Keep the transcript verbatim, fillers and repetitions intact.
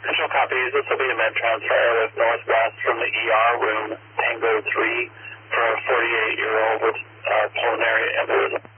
Official copies. This will be a med transfer with Northwest from the E R room Tango three for a forty-eight year old with uh, pulmonary embolism.